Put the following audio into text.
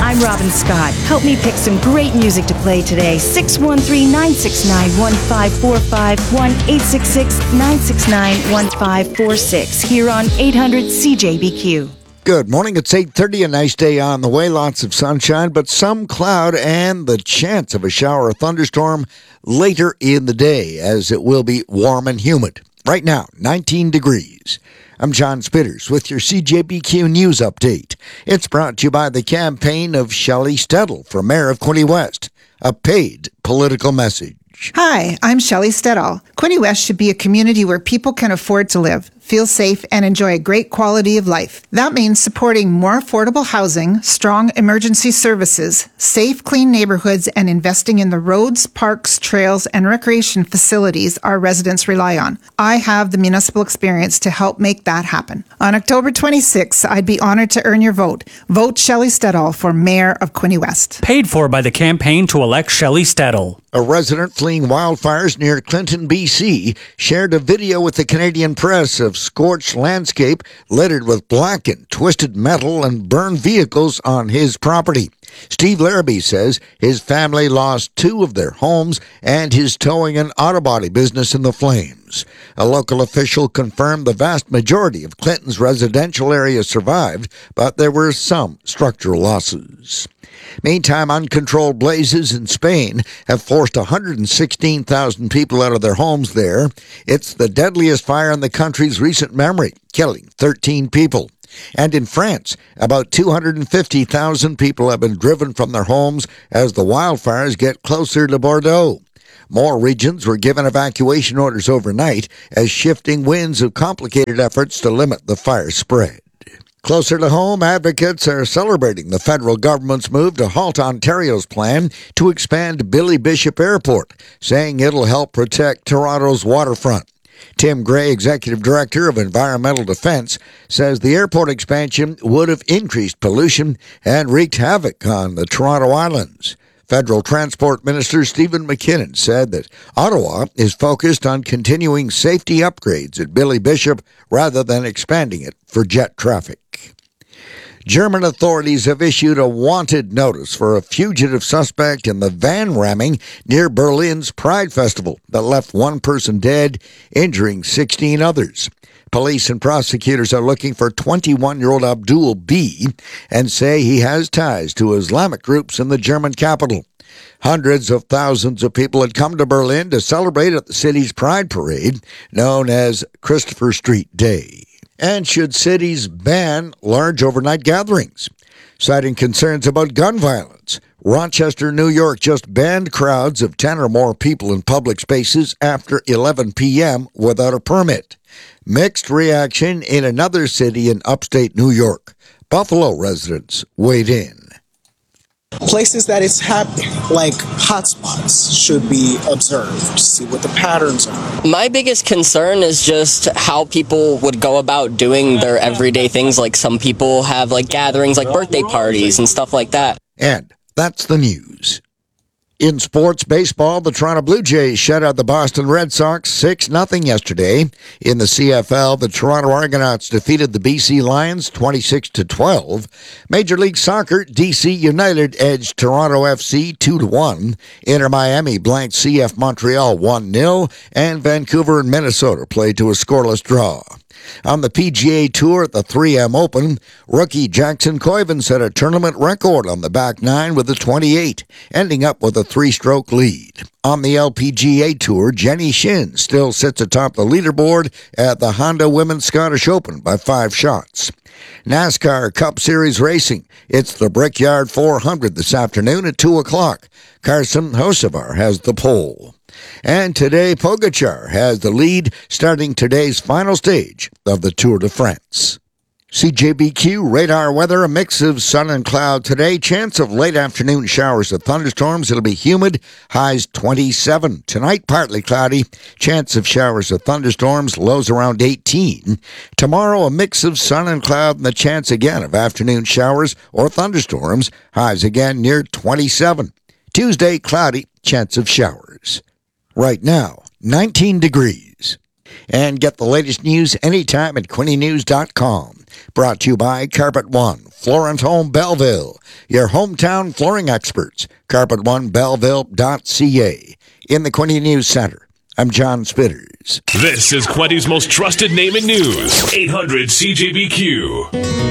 I'm Robin Scott. Help me pick some great music to play today. 613-969-1545, 1-866-969-1546, here on 800 CJBQ. Good morning. It's 8:30, a nice day on the way. Lots of sunshine, but some cloud and the chance of a shower or thunderstorm later in the day, as it will be warm and humid. Right now, 19 degrees. I'm John Spitters with your CJBQ News Update. It's brought to you by the campaign of Shelley Stedall for mayor of Quinte West, a paid political message. Hi, I'm Shelley Stedall. Quinte West should be a community where people can afford to live, feel safe, and enjoy a great quality of life. That means supporting more affordable housing, strong emergency services, safe, clean neighborhoods, and investing in the roads, parks, trails, and recreation facilities our residents rely on. I have the municipal experience to help make that happen. On October 26th, I'd be honored to earn your vote. Vote Shelley Stedall for mayor of Quinte West. Paid for by the campaign to elect Shelley Stedall. A resident fleeing wildfires near Clinton, BC, shared a video with the Canadian press of scorched landscape littered with blackened, twisted metal and burned vehicles on his property. Steve Larrabee says his family lost 2 of their homes and his towing and auto body business in the flames. A local official confirmed the vast majority of Clinton's residential area survived, but there were some structural losses. Meantime, uncontrolled blazes in Spain have forced 116,000 people out of their homes there. It's the deadliest fire in the country's recent memory, killing 13 people. And in France, about 250,000 people have been driven from their homes as the wildfires get closer to Bordeaux. More regions were given evacuation orders overnight as shifting winds have complicated efforts to limit the fire spread. Closer to home, advocates are celebrating the federal government's move to halt Ontario's plan to expand Billy Bishop Airport, saying it'll help protect Toronto's waterfront. Tim Gray, Executive Director of Environmental Defense, says the airport expansion would have increased pollution and wreaked havoc on the Toronto Islands. Federal Transport Minister Stephen McKinnon said that Ottawa is focused on continuing safety upgrades at Billy Bishop rather than expanding it for jet traffic. German authorities have issued a wanted notice for a fugitive suspect in the van ramming near Berlin's Pride Festival that left 1 person dead, injuring 16 others. Police and prosecutors are looking for 21-year-old Abdul B. and say he has ties to Islamic groups in the German capital. Hundreds of thousands of people had come to Berlin to celebrate at the city's Pride Parade, known as Christopher Street Day. And should cities ban large overnight gatherings? Citing concerns about gun violence, Rochester, New York just banned crowds of 10 or more people in public spaces after 11 p.m. without a permit. Mixed reaction in another city in upstate New York. Buffalo residents weighed in. Places that it's happening, like hotspots, should be observed to see what the patterns are. My biggest concern is just how people would go about doing their everyday things. Like some people have like gatherings, like birthday parties and stuff like that. And that's the news. In sports baseball, the Toronto Blue Jays shut out the Boston Red Sox 6-0 yesterday. In the CFL, the Toronto Argonauts defeated the BC Lions 26-12. Major League Soccer, DC United edged Toronto FC 2-1. Inter Miami blanked CF Montreal 1-0, and Vancouver and Minnesota played to a scoreless draw. On the PGA Tour at the 3M Open, rookie Jackson Koiven set a tournament record on the back nine with a 28, ending up with a 3-stroke lead. On the LPGA Tour, Jenny Shin still sits atop the leaderboard at the Honda Women's Scottish Open by 5 shots. NASCAR Cup Series racing. It's the Brickyard 400 this afternoon at 2 o'clock. Carson Hocevar has the pole. And today, Pogacar has the lead, starting today's final stage of the Tour de France. CJBQ radar weather, a mix of sun and cloud today. Chance of late afternoon showers of thunderstorms. It'll be humid, highs 27. Tonight, partly cloudy. Chance of showers of thunderstorms, lows around 18. Tomorrow, a mix of sun and cloud and the chance again of afternoon showers or thunderstorms. Highs again near 27. Tuesday, cloudy, chance of showers. Right now, 19 degrees. And get the latest news anytime at QuinteNews.com. Brought to you by Carpet One, Florence Home Belleville, your hometown flooring experts. CarpetOneBelleville.ca. In the Quinte News Center, I'm John Spitters. This is Quinte's most trusted name in news, 800 CJBQ.